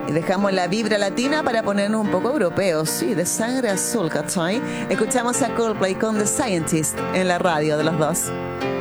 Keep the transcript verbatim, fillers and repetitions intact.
Y dejamos la vibra latina para ponernos un poco europeos, sí, de sangre azul, ¿cachai? Escuchamos a Coldplay con The Scientist en la radio de los dos.